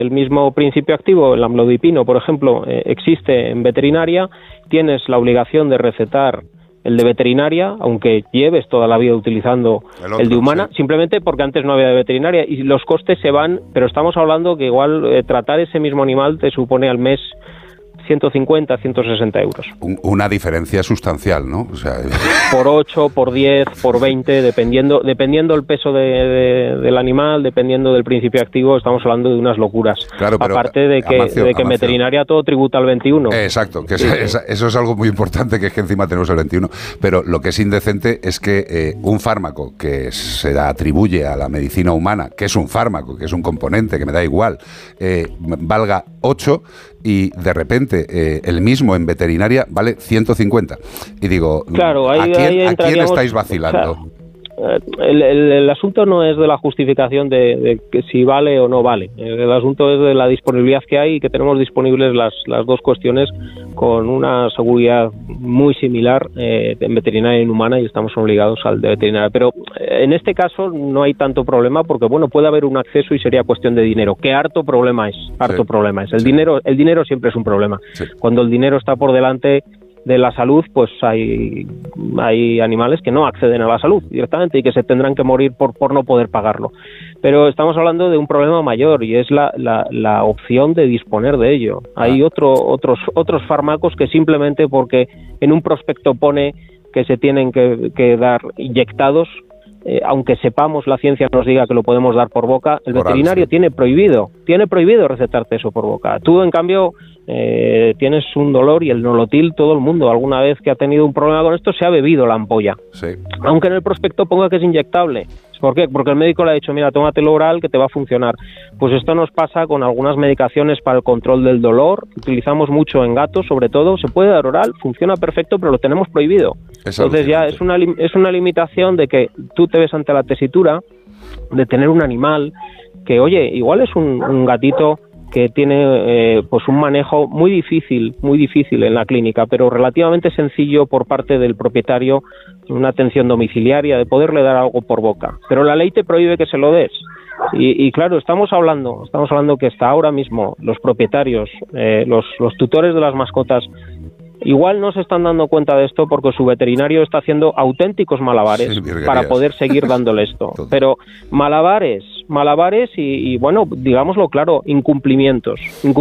el mismo principio activo, el amlodipino, por ejemplo, existe en veterinaria, tienes la obligación de recetar el de veterinaria, aunque lleves toda la vida utilizando el de humana, sí, simplemente porque antes no había de veterinaria y los costes se van, pero estamos hablando que igual tratar ese mismo animal te supone al mes 150, 160 euros. Una diferencia sustancial, ¿no? O sea, por 8, por 10, por 20, dependiendo el peso del animal, dependiendo del principio activo, estamos hablando de unas locuras. Claro, pero, aparte de que, Amancio, en veterinaria todo tributa al 21. Exacto, que eso es algo muy importante, que es que encima tenemos el 21. Pero lo que es indecente es que un fármaco que se atribuye a la medicina humana, que es un fármaco, que es un componente, que me da igual, valga 8 y de repente el mismo en veterinaria vale 150. Y digo, claro, ¿a quién estáis vacilando? O sea, el asunto no es de la justificación de que si vale o no vale. El asunto es de la disponibilidad que hay y que tenemos disponibles las dos cuestiones con una seguridad muy similar en veterinaria y en humana, y estamos obligados al de veterinaria. Pero en este caso no hay tanto problema porque, bueno, puede haber un acceso y sería cuestión de dinero. Que harto problema es. El dinero siempre es un problema. Sí. Cuando el dinero está por delante de la salud, pues hay animales que no acceden a la salud directamente y que se tendrán que morir por no poder pagarlo. Pero estamos hablando de un problema mayor y es la opción de disponer de ello. Hay otros fármacos que simplemente porque en un prospecto pone que se tienen que dar inyectados, aunque sepamos, la ciencia nos diga que lo podemos dar por boca, el veterinario tiene prohibido recetarte eso por boca. Tú, en cambio, tienes un dolor y el Nolotil, todo el mundo alguna vez que ha tenido un problema con esto se ha bebido la ampolla, sí, aunque en el prospecto ponga que es inyectable. ¿Por qué? Porque el médico le ha dicho, mira, tómatelo oral que te va a funcionar. Pues esto nos pasa con algunas medicaciones para el control del dolor, utilizamos mucho en gatos, sobre todo, se puede dar oral, funciona perfecto, pero lo tenemos prohibido. Entonces ya es una limitación de que tú te ves ante la tesitura de tener un animal que, oye, igual es un gatito que tiene pues un manejo muy difícil en la clínica, pero relativamente sencillo por parte del propietario, una atención domiciliaria, de poderle dar algo por boca. Pero la ley te prohíbe que se lo des. Y claro, estamos hablando que hasta ahora mismo los propietarios, los tutores de las mascotas, igual no se están dando cuenta de esto porque su veterinario está haciendo auténticos malabares para poder seguir dándole esto. Pero malabares y bueno, digámoslo claro, incumplimientos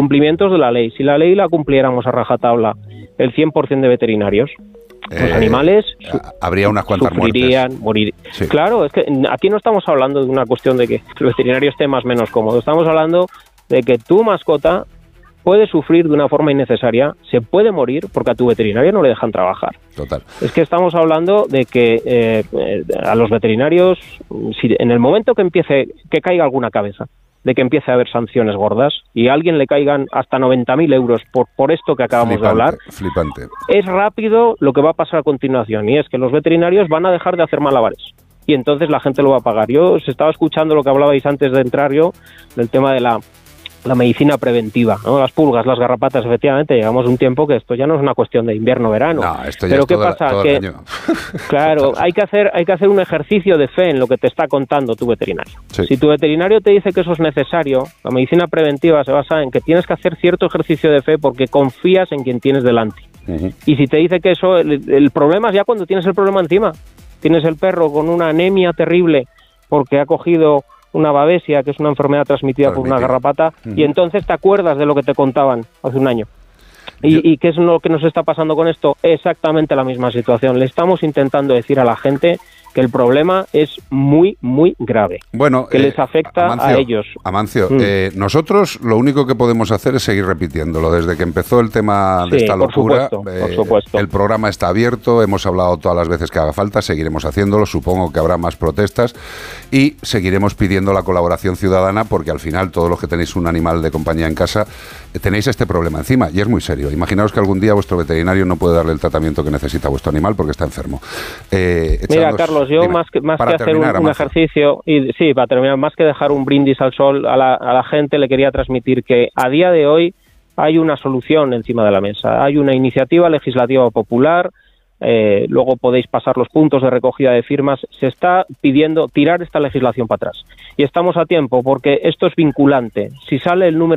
de la ley. Si la ley la cumpliéramos a rajatabla el 100% de veterinarios, los animales habría unas cuantas sufrirían, morirían. Sí. Claro, es que aquí no estamos hablando de una cuestión de que el veterinario esté más o menos cómodo, estamos hablando de que tu mascota puede sufrir de una forma innecesaria, se puede morir porque a tu veterinario no le dejan trabajar. Total. Es que estamos hablando de que a los veterinarios, si en el momento que caiga alguna cabeza, de que empiece a haber sanciones gordas y a alguien le caigan hasta 90.000 euros por esto que acabamos de hablar, flipante. Es rápido lo que va a pasar a continuación, y es que los veterinarios van a dejar de hacer malabares y entonces la gente lo va a pagar. Yo os estaba escuchando lo que hablabais antes de entrar yo, del tema de la medicina preventiva, ¿no? Las pulgas, las garrapatas, efectivamente, llegamos a un tiempo que esto ya no es una cuestión de invierno-verano. No, esto ya pero es ¿qué todo, pasa? todo que, el año. Claro, hay que hacer un ejercicio de fe en lo que te está contando tu veterinario. Sí. Si tu veterinario te dice que eso es necesario, la medicina preventiva se basa en que tienes que hacer cierto ejercicio de fe porque confías en quien tienes delante. Uh-huh. Y si te dice que eso, el problema es ya cuando tienes el problema encima. Tienes el perro con una anemia terrible porque ha cogido una babesia, que es una enfermedad transmitida por una garrapata, y entonces te acuerdas de lo que te contaban hace un año. ¿Y qué es lo que nos está pasando con esto? Exactamente la misma situación. Le estamos intentando decir a la gente que el problema es muy, muy grave. Bueno, que les afecta a ellos. Amancio, nosotros lo único que podemos hacer es seguir repitiéndolo. Desde que empezó el tema de esta locura, por supuesto. El programa está abierto, hemos hablado todas las veces que haga falta, seguiremos haciéndolo, supongo que habrá más protestas y seguiremos pidiendo la colaboración ciudadana porque al final todos los que tenéis un animal de compañía en casa tenéis este problema encima y es muy serio. Imaginaos que algún día vuestro veterinario no puede darle el tratamiento que necesita a vuestro animal porque está enfermo. Mira, Carlos, yo más que hacer un ejercicio, y sí, para terminar, más que dejar un brindis al sol a la gente, le quería transmitir que a día de hoy hay una solución encima de la mesa. Hay una iniciativa legislativa popular, luego podéis pasar los puntos de recogida de firmas. Se está pidiendo tirar esta legislación para atrás. Y estamos a tiempo porque esto es vinculante. Si sale el número